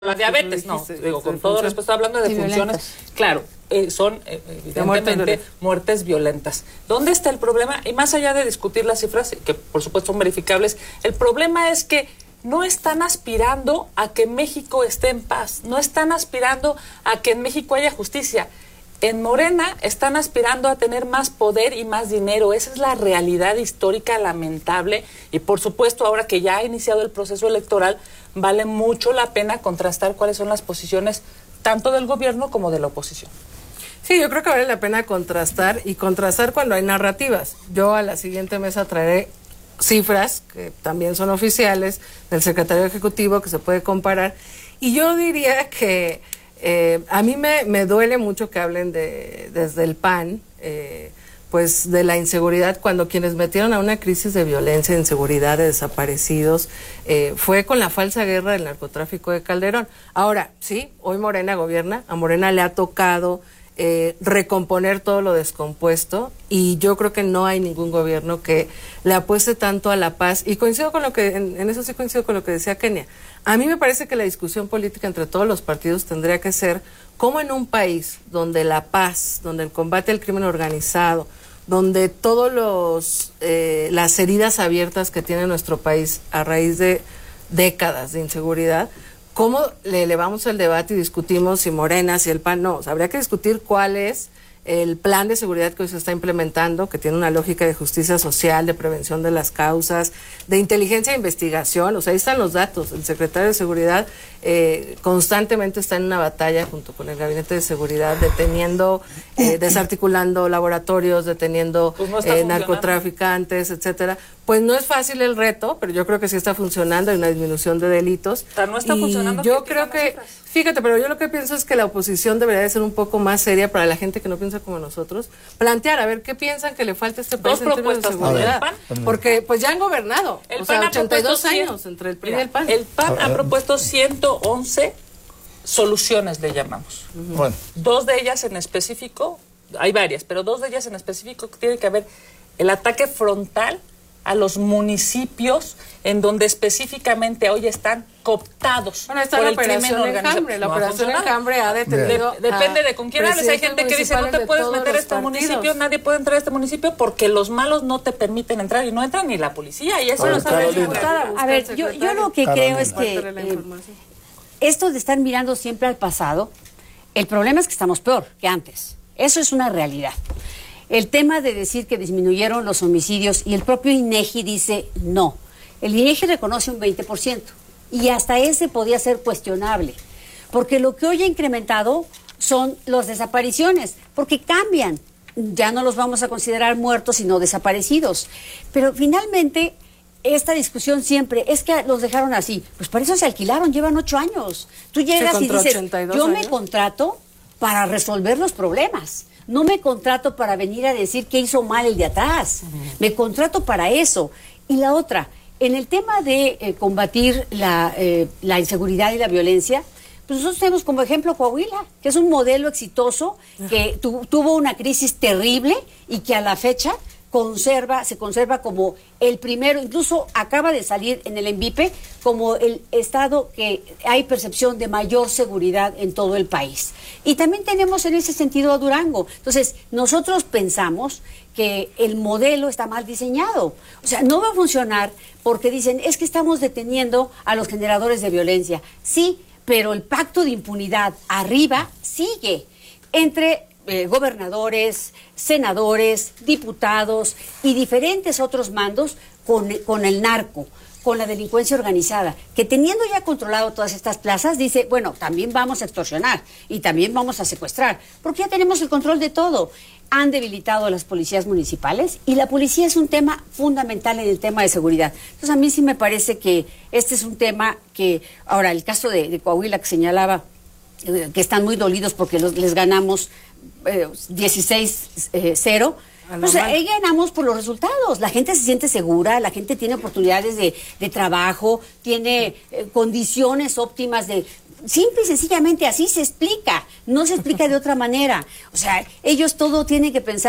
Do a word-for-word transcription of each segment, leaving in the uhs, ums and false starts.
La diabetes, no, digo, con todo respeto, estoy hablando de sí, funciones, violentas. Claro, eh, son eh, evidentemente muertes, muertes violentas. ¿Dónde está el problema? Y más allá de discutir las cifras, que por supuesto son verificables, el problema es que no están aspirando a que México esté en paz, no están aspirando a que en México haya justicia. En Morena están aspirando a tener más poder y más dinero. Esa es la realidad histórica lamentable. Y por supuesto, ahora que ya ha iniciado el proceso electoral, vale mucho la pena contrastar cuáles son las posiciones tanto del gobierno como de la oposición. Sí, yo creo que vale la pena contrastar y contrastar cuando hay narrativas. Yo a la siguiente mesa traeré cifras, que también son oficiales, del secretario ejecutivo, que se puede comparar. Y yo diría que Eh, a mí me, me duele mucho que hablen de desde el P A N, eh, pues de la inseguridad, cuando quienes metieron a una crisis de violencia, inseguridad, de desaparecidos, eh, fue con la falsa guerra del narcotráfico de Calderón. Ahora, sí, hoy Morena gobierna, a Morena le ha tocado eh, recomponer todo lo descompuesto, y yo creo que no hay ningún gobierno que le apueste tanto a la paz, y coincido con lo que, en, en eso sí coincido con lo que decía Kenia. A mí me parece que la discusión política entre todos los partidos tendría que ser cómo en un país donde la paz, donde el combate al crimen organizado, donde todos los eh, las heridas abiertas que tiene nuestro país a raíz de décadas de inseguridad, cómo le elevamos el debate y discutimos si Morena, si el P A N, no, o sea, habría que discutir cuál es el plan de seguridad que hoy se está implementando, que tiene una lógica de justicia social, de prevención de las causas, de inteligencia e investigación. O sea, ahí están los datos. El secretario de Seguridad eh, constantemente está en una batalla junto con el Gabinete de Seguridad, deteniendo, eh, desarticulando laboratorios, deteniendo pues no eh, narcotraficantes, etcétera. Pues no es fácil el reto, pero yo creo que sí está funcionando, hay una disminución de delitos. No está y funcionando. Yo creo que, fíjate, pero yo lo que pienso es que la oposición debería de ser un poco más seria para la gente que no piensa como nosotros, plantear, a ver, ¿qué piensan que le falta a este país en términos de seguridad? Porque pues ya han gobernado, el o sea, ochenta y dos años cien, entre el P R I y el P A N. El P A N ha propuesto ciento once soluciones, le llamamos. Uh-huh. Bueno. Dos de ellas en específico, hay varias, pero dos de ellas en específico tiene que haber el ataque frontal a los municipios en donde específicamente hoy están cooptados bueno, está por la el crimen organizado. Enjambre, la no operación Enjambre ha detenido. De, depende de con quién hables. Hay gente que dice no te puedes meter a este partidos. municipio, nadie puede entrar a este municipio porque los malos no te permiten entrar y no entran ni la policía y eso bueno, lo sabe. A ver, yo, yo lo que Carolina. creo es que eh, esto de estar mirando siempre al pasado, el problema es que estamos peor que antes. Eso es una realidad. El tema de decir que disminuyeron los homicidios y el propio INEGI dice no. El INEGI reconoce un veinte por ciento y hasta ese podía ser cuestionable, porque lo que hoy ha incrementado son las desapariciones, porque cambian. Ya no los vamos a considerar muertos, sino desaparecidos. Pero finalmente, esta discusión siempre es que los dejaron así. Pues para eso se alquilaron, llevan ocho años. Tú llegas y dices, yo me contrato para resolver los problemas. No me contrato para venir a decir qué hizo mal el de atrás. Me contrato para eso. Y la otra, en el tema de eh, combatir la, eh, la inseguridad y la violencia, pues nosotros tenemos como ejemplo Coahuila, que es un modelo exitoso, que tu, tuvo una crisis terrible y que a la fecha conserva, se conserva como el primero, incluso acaba de salir en el ENVIPE como el estado que hay percepción de mayor seguridad en todo el país. Y también tenemos en ese sentido a Durango. Entonces, nosotros pensamos que el modelo está mal diseñado. O sea, no va a funcionar porque dicen, es que estamos deteniendo a los generadores de violencia. Sí, pero el pacto de impunidad arriba sigue entre Eh, gobernadores, senadores, diputados y diferentes otros mandos con, con el narco, con la delincuencia organizada, que teniendo ya controlado todas estas plazas, dice, bueno, también vamos a extorsionar y también vamos a secuestrar, porque ya tenemos el control de todo. Han debilitado a las policías municipales y la policía es un tema fundamental en el tema de seguridad. Entonces a mí sí me parece que este es un tema que, ahora el caso de, de Coahuila que señalaba, eh, que están muy dolidos porque los, les ganamos Eh, dieciséis cero, pues ahí ganamos por los resultados. La gente se siente segura, la gente tiene oportunidades de, de trabajo, tiene eh, condiciones óptimas de... Simple y sencillamente así se explica, no se explica de otra manera. O sea, ellos todo tienen que pensar,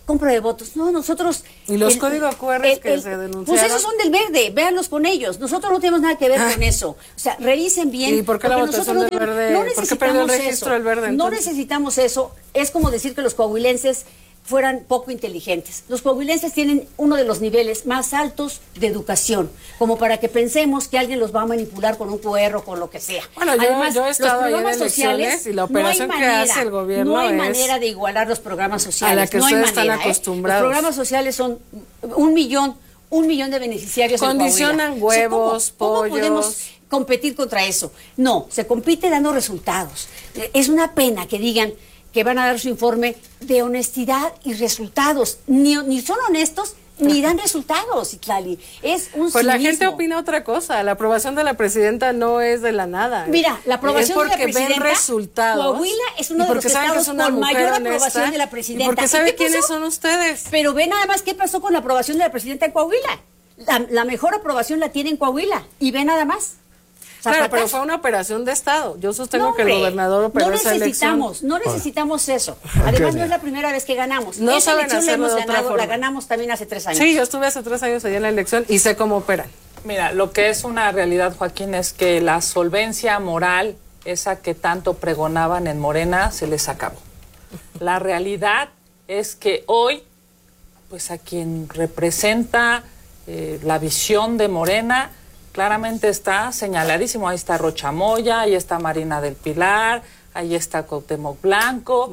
compra de votos. No, nosotros... ¿Y los el, códigos Q R que el, se denunciaron? Pues esos son del verde, véanlos con ellos. Nosotros no tenemos nada que ver ah. con eso. O sea, revisen bien. ¿Y por qué la votación del tenemos, verde? No ¿Por qué perdió el registro del verde? Entonces? No necesitamos eso. Es como decir que los coahuilenses fueran poco inteligentes. Los coahuilenses tienen uno de los niveles más altos de educación, como para que pensemos que alguien los va a manipular con un Q R o con lo que sea. Bueno, yo, Además, yo he estado ahí en elecciones y la operación no que manera, hace el gobierno no hay es manera de igualar los programas sociales. A la que no ustedes hay manera, están acostumbrados. ¿eh? Los programas sociales son un millón, un millón de beneficiarios. Condicionan en huevos, o sea, ¿cómo, pollos. ¿Cómo podemos competir contra eso? No, se compite dando resultados. Es una pena que digan que van a dar su informe de honestidad y resultados. Ni, ni son honestos, ni dan resultados, Itlali. Es un Pues cinismo. La gente opina otra cosa. La aprobación de la presidenta no es de la nada. Mira, la aprobación es porque de la presidenta, ven resultados. Coahuila es uno de los estados con mayor aprobación de la presidenta. Y porque sabe quiénes son ustedes. Pero ve nada más qué pasó con la aprobación de la presidenta en Coahuila. La, la mejor aprobación la tiene en Coahuila. Y ve nada más. Claro, pero fue una operación de Estado. Yo sostengo no, que el gobernador operó no esa elección. No necesitamos, no necesitamos eso. Además, no es la primera vez que ganamos. No esa saben elección la hemos de otra ganado, forma. la ganamos también hace tres años. Sí, yo estuve hace tres años allá en la elección y sé cómo operan. Mira, lo que es una realidad, Joaquín, es que la solvencia moral, esa que tanto pregonaban en Morena, se les acabó. La realidad es que hoy, pues a quien representa eh, la visión de Morena, claramente está señaladísimo. Ahí está Rocha Moya, ahí está Marina del Pilar, ahí está Cuauhtémoc Blanco.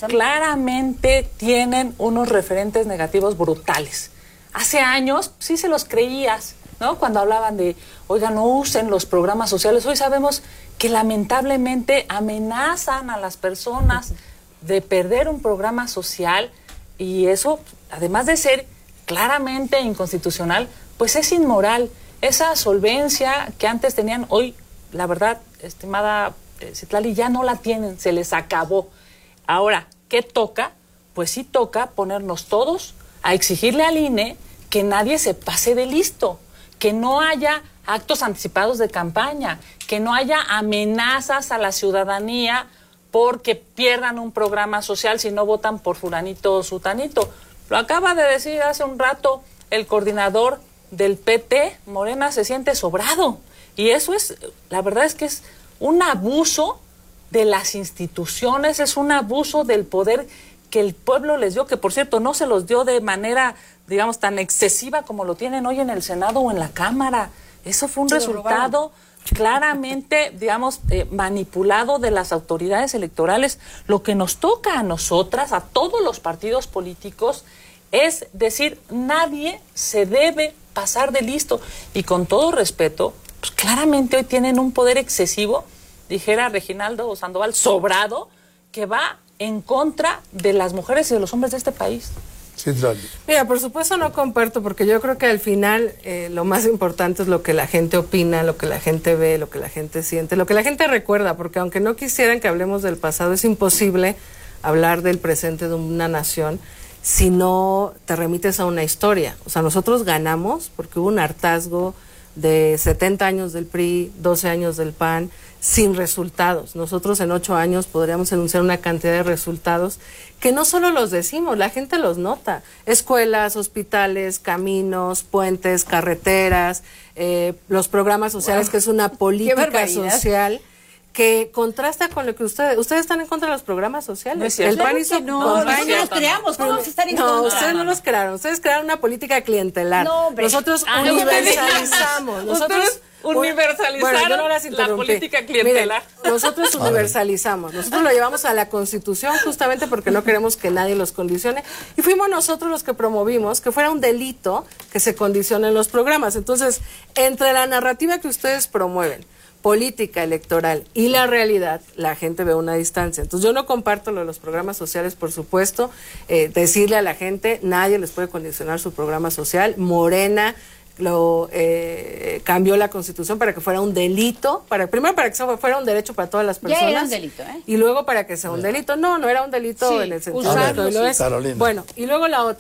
Claramente tienen unos referentes negativos brutales. Hace años sí se los creías, ¿no? Cuando hablaban de, oiga, no usen los programas sociales. Hoy sabemos que lamentablemente amenazan a las personas de perder un programa social y eso, además de ser claramente inconstitucional, pues es inmoral. Esa solvencia que antes tenían, hoy, la verdad, estimada eh, Citlali, ya no la tienen, se les acabó. Ahora, ¿qué toca? Pues sí toca ponernos todos a exigirle al I N E que nadie se pase de listo, que no haya actos anticipados de campaña, que no haya amenazas a la ciudadanía porque pierdan un programa social si no votan por fulanito o sutanito. Lo acaba de decir hace un rato el coordinador del P T, Morena se siente sobrado. Y eso es, la verdad es que es un abuso de las instituciones, es un abuso del poder que el pueblo les dio, que por cierto no se los dio de manera, digamos, tan excesiva como lo tienen hoy en el Senado o en la Cámara. Eso fue un se resultado claramente, digamos, eh, manipulado de las autoridades electorales. Lo que nos toca a nosotras, a todos los partidos políticos, es decir, nadie se debe pasar de listo. Y con todo respeto, pues claramente hoy tienen un poder excesivo, dijera Reginaldo Sandoval, sobrado, que va en contra de las mujeres y de los hombres de este país. Sí, mira, por supuesto no comparto, porque yo creo que al final eh, lo más importante es lo que la gente opina, lo que la gente ve, lo que la gente siente, lo que la gente recuerda, porque aunque no quisieran que hablemos del pasado, es imposible hablar del presente de una nación si no te remites a una historia. O sea, nosotros ganamos porque hubo un hartazgo de setenta años del P R I, doce años del P A N, sin resultados. Nosotros en ocho años podríamos enunciar una cantidad de resultados que no solo los decimos, la gente los nota. Escuelas, hospitales, caminos, puentes, carreteras, eh, los programas sociales, wow, que es una política social que contrasta con lo que ustedes, ustedes están en contra de los programas sociales. No, el P A N hizo no, nosotros los creamos, ¿cómo vamos a estar en no, contra? No, ustedes no los crearon, ustedes crearon una política clientelar. No, nosotros ah, universalizamos, nosotros universalizaron bueno, yo no las la política clientelar. Miren, nosotros universalizamos, nosotros lo llevamos a la Constitución justamente porque no queremos que nadie los condicione y fuimos nosotros los que promovimos que fuera un delito que se condicionen los programas. Entonces, entre la narrativa que ustedes promueven, política electoral y la realidad, la gente ve una distancia. Entonces yo no comparto lo de los programas sociales, por supuesto, eh, decirle a la gente, nadie les puede condicionar su programa social. Morena lo eh, cambió la Constitución para que fuera un delito, para primero para que fuera un derecho para todas las personas. Ya era un delito, ¿eh? Y luego para que sea un delito. No, no era un delito sí, en el sentido de que lo es. Bueno, y luego la otra.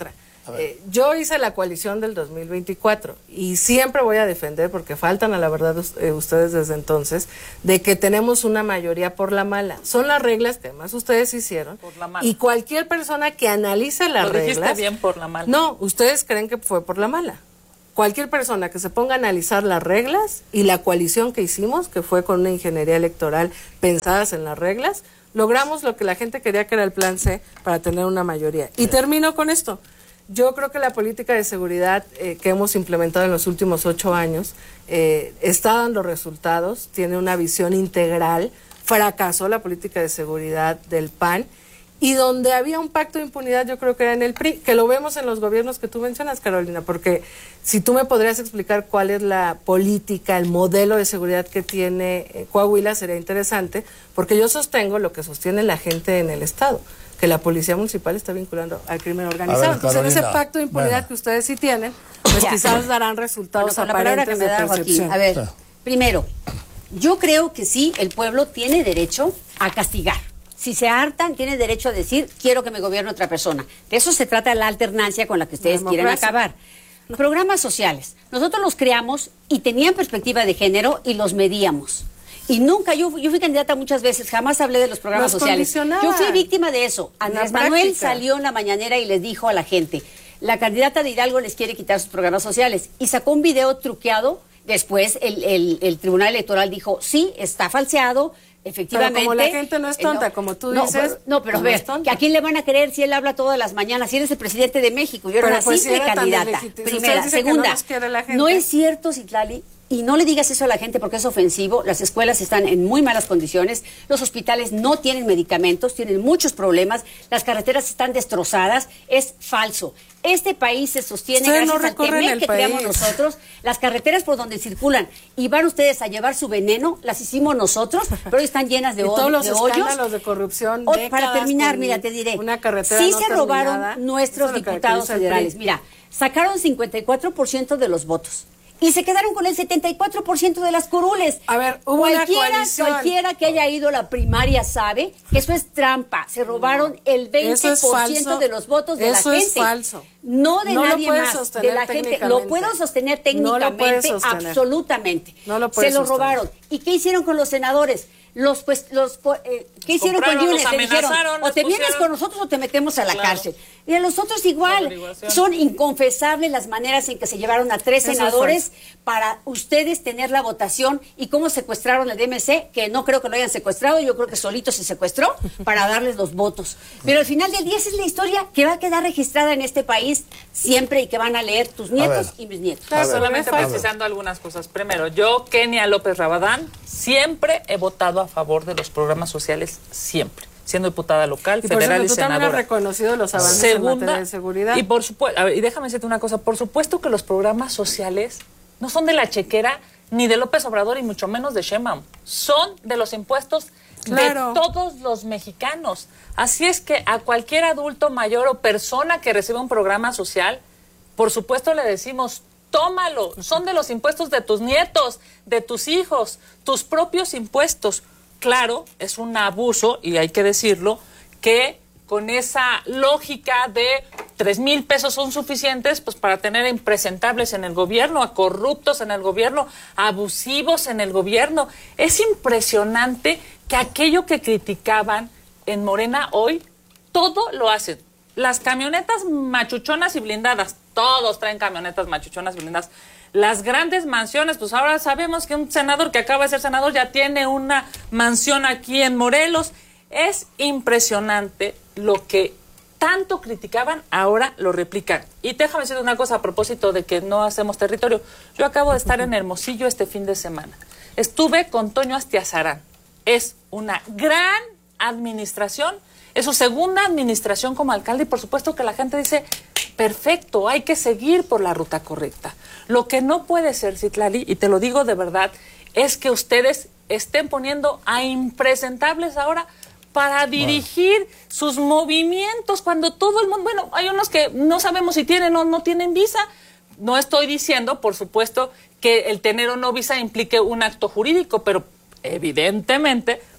Eh, yo hice la coalición del dos mil veinticuatro y siempre voy a defender, porque faltan a la verdad eh, ustedes desde entonces, de que tenemos una mayoría por la mala. Son las reglas que además ustedes hicieron. Por la mala. Y cualquier persona que analice las Lo reglas... dijiste bien, por la mala. No, ustedes creen que fue por la mala. Cualquier persona que se ponga a analizar las reglas y la coalición que hicimos, que fue con una ingeniería electoral pensadas en las reglas, logramos lo que la gente quería, que era el plan C, para tener una mayoría. Y termino con esto. Yo creo que la política de seguridad eh, que hemos implementado en los últimos ocho años eh, está dando resultados, tiene una visión integral. Fracasó la política de seguridad del P A N, y donde había un pacto de impunidad yo creo que era en el P R I, que lo vemos en los gobiernos que tú mencionas, Carolina, porque si tú me podrías explicar cuál es la política, el modelo de seguridad que tiene eh, Coahuila, sería interesante, porque yo sostengo lo que sostiene la gente en el Estado, que la policía municipal está vinculando al crimen organizado. Ver, entonces, en ese pacto de impunidad bueno. que ustedes sí tienen, pues ya. quizás darán resultados bueno, aparentes de percepción. A ver, primero, yo creo que sí, el pueblo tiene derecho a castigar. Si se hartan, tiene derecho a decir, quiero que me gobierne otra persona. De eso se trata la alternancia con la que ustedes quieren acabar. Programas sociales. Nosotros los creamos y tenían perspectiva de género y los medíamos. Y nunca, yo, yo fui candidata muchas veces, jamás hablé de los programas los sociales. Yo fui víctima de eso. Andrés Manuel salió en la mañanera y les dijo a la gente, la candidata de Hidalgo les quiere quitar sus programas sociales. Y sacó un video truqueado. Después el, el, el Tribunal Electoral dijo, sí, está falseado. Efectivamente. Pero como la gente no es tonta, eh, no, como tú no, dices. Pero, no, pero a ver, que ¿a quién le van a creer si él habla todas las mañanas? Si eres el presidente de México, yo era pero una pues simple si era candidata. Primera, segunda, no, no es cierto, Citlali, y no le digas eso a la gente porque es ofensivo. Las escuelas están en muy malas condiciones, los hospitales no tienen medicamentos, tienen muchos problemas, las carreteras están destrozadas, es falso. Este país se sostiene ustedes gracias no al Temec que país. creamos nosotros. Las carreteras por donde circulan y van ustedes a llevar su veneno, las hicimos nosotros, pero hoy están llenas de, y hoy, todos los de hoyos. escándalos de corrupción. O, para terminar, mira, te diré, una carretera sí no se terminada, robaron nuestros diputados federales. Mira, sacaron cincuenta y cuatro por ciento de los votos. Y se quedaron con el setenta y cuatro por ciento de las curules. A ver, hubo cualquiera, una coalición. Cualquiera que haya ido a la primaria sabe que eso es trampa. Se robaron el veinte por ciento de los votos de eso la gente. Eso es falso. No de no nadie lo más, de la gente. Lo puedo sostener técnicamente, no lo sostener. absolutamente. No lo Se lo sostener. robaron. ¿Y qué hicieron con los senadores? Los pues los eh, ¿qué hicieron con Yunes? Le dijeron, o te vienes con nosotros o te metemos a la claro. cárcel. Y a los otros igual. Son inconfesables las maneras en que se llevaron a tres Eso senadores para ustedes tener la votación y cómo secuestraron el D M C, que no creo que lo hayan secuestrado, yo creo que solito se secuestró para darles los votos. Pero al final del día esa es la historia que va a quedar registrada en este país siempre y que van a leer tus nietos y mis nietos. Claro, solamente precisando algunas cosas. Primero, yo, Kenia López Rabadán, siempre he votado a favor de los programas sociales, siempre. Siendo diputada local, y federal por y tú senadora. También has reconocido los avances Segunda, en materia de seguridad. Y por supuesto, a ver, y déjame decirte una cosa, por supuesto que los programas sociales no son de la chequera ni de López Obrador y mucho menos de Sheinbaum. Son de los impuestos claro. de todos los mexicanos. Así es que a cualquier adulto mayor o persona que reciba un programa social, por supuesto le decimos, tómalo, son de los impuestos de tus nietos, de tus hijos, tus propios impuestos. Claro, es un abuso, y hay que decirlo, que con esa lógica de tres mil pesos son suficientes pues para tener a impresentables en el gobierno, a corruptos en el gobierno, a abusivos en el gobierno. Es impresionante que aquello que criticaban en Morena hoy, todo lo hacen. Las camionetas machuchonas y blindadas, todos traen camionetas machuchonas y blindadas. Las grandes mansiones, pues ahora sabemos que un senador que acaba de ser senador ya tiene una mansión aquí en Morelos. Es impresionante lo que tanto criticaban, ahora lo replican. Y déjame decir una cosa a propósito de que no hacemos territorio. Yo acabo de estar en Hermosillo este fin de semana. Estuve con Toño Astiazarán. Es una gran administración, es su segunda administración como alcalde y por supuesto que la gente dice, perfecto, hay que seguir por la ruta correcta. Lo que no puede ser, Citlali, y te lo digo de verdad, es que ustedes estén poniendo a impresentables ahora para dirigir bueno. sus movimientos cuando todo el mundo, bueno, hay unos que no sabemos si tienen o no tienen visa. No estoy diciendo, por supuesto, que el tener o no visa implique un acto jurídico, pero evidentemente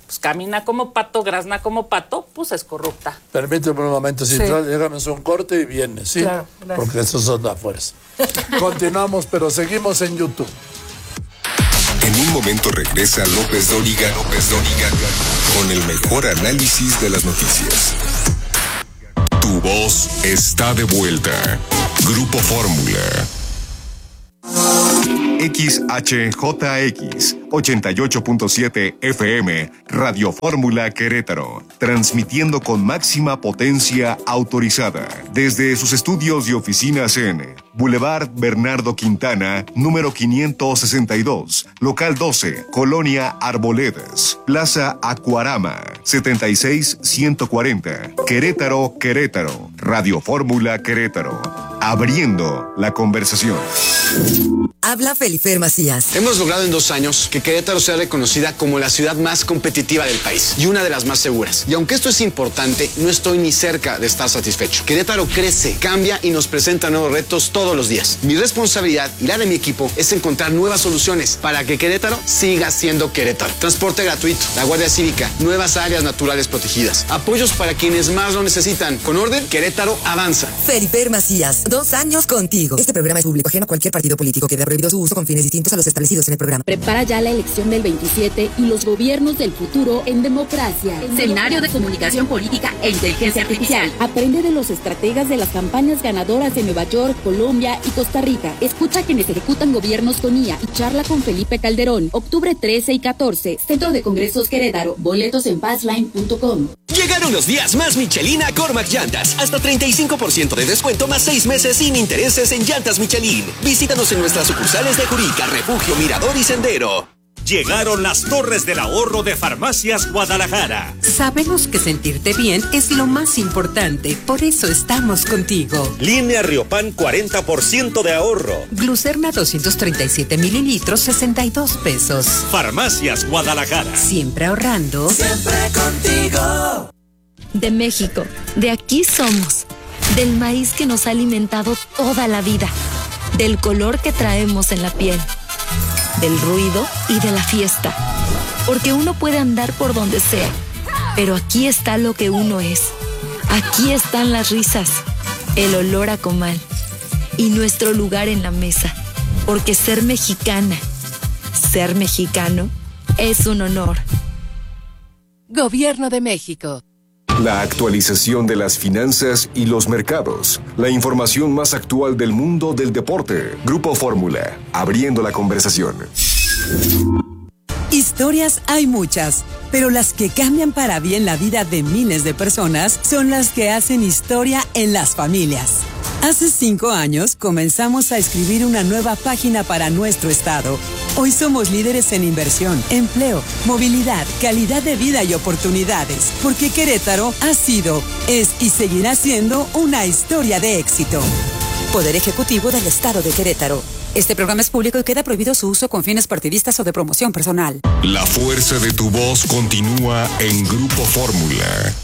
pues camina como pato, grazna como pato, pues es corrupta. Permíteme un momento, si sí. Llegamos a un corte y viene, ¿sí? Claro, porque esos son la fuerza. Continuamos, pero seguimos en YouTube. En un momento regresa López Dóriga, López Dóriga, con el mejor análisis de las noticias. Tu voz está de vuelta. Grupo Fórmula. X H J X ochenta y ocho punto siete F M, Radio Fórmula Querétaro, transmitiendo con máxima potencia autorizada desde sus estudios y oficinas en Boulevard Bernardo Quintana, número quinientos sesenta y dos, local doce, Colonia Arboledas, Plaza Acuarama, setenta y seis ciento cuarenta, Querétaro, Querétaro, Radio Fórmula Querétaro, abriendo la conversación. Habla Felifer Macías. Hemos logrado en dos años que Querétaro sea reconocida como la ciudad más competitiva del país y una de las más seguras. Y aunque esto es importante, no estoy ni cerca de estar satisfecho. Querétaro crece, cambia y nos presenta nuevos retos todos los días. Mi responsabilidad y la de mi equipo es encontrar nuevas soluciones para que Querétaro siga siendo Querétaro. Transporte gratuito, la Guardia Cívica, nuevas áreas naturales protegidas, apoyos para quienes más lo necesitan. Con orden, Querétaro avanza. Felifer Macías, dos años contigo. Este programa es público, ajeno a cualquier partido político. Queda prohibido su uso con fines distintos a los establecidos en el programa. Prepara ya la elección del veintisiete y los gobiernos del futuro en democracia. Seminario de Comunicación Política e Inteligencia Artificial. Aprende de los estrategas de las campañas ganadoras de Nueva York, Colombia y Costa Rica. Escucha a quienes ejecutan gobiernos con I A y charla con Felipe Calderón. Octubre trece y catorce. Centro de Congresos Querétaro. Boletos en passline punto com. Llegaron los días más Michelin a Cormac Llantas. Hasta treinta y cinco por ciento de descuento más seis meses sin intereses en llantas Michelin. Visítanos en nuestras sucursales de Jurica, Refugio, Mirador y Sendero. Llegaron las Torres del Ahorro de Farmacias Guadalajara. Sabemos que sentirte bien es lo más importante, por eso estamos contigo. Línea Riopan, cuarenta por ciento de ahorro. Glucerna doscientos treinta y siete mililitros, sesenta y dos pesos. Farmacias Guadalajara. Siempre ahorrando. Siempre contigo. De México, de aquí somos. Del maíz que nos ha alimentado toda la vida. Del color que traemos en la piel. Del ruido y de la fiesta. Porque uno puede andar por donde sea, pero aquí está lo que uno es. Aquí están las risas, el olor a comal y nuestro lugar en la mesa. Porque ser mexicana, ser mexicano, es un honor. Gobierno de México. La actualización de las finanzas y los mercados. La información más actual del mundo del deporte. Grupo Fórmula, abriendo la conversación. Historias hay muchas, pero las que cambian para bien la vida de miles de personas son las que hacen historia en las familias. Hace cinco años comenzamos a escribir una nueva página para nuestro estado. Hoy somos líderes en inversión, empleo, movilidad, calidad de vida y oportunidades, porque Querétaro ha sido, es y seguirá siendo una historia de éxito. Poder Ejecutivo del Estado de Querétaro. Este programa es público y queda prohibido su uso con fines partidistas o de promoción personal. La fuerza de tu voz continúa en Grupo Fórmula.